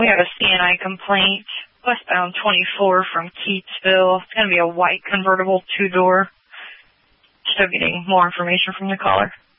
We have a CNI complaint, westbound 24 from Keatsville. It's going to be a white convertible two-door. Still getting more information from the caller.